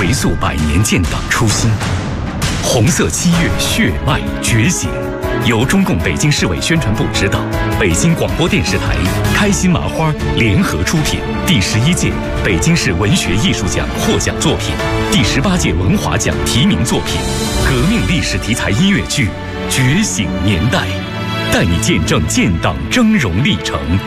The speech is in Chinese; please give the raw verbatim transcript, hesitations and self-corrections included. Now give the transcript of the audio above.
回溯百年建党初心。红色七月血脉觉醒，由中共北京市委宣传部指导，北京广播电视台、开心麻花联合出品。第十一届北京市文学艺术奖获奖作品，第十八届文华奖提名作品，革命历史题材音乐剧《觉醒年代》，带你见证建党峥嵘历程，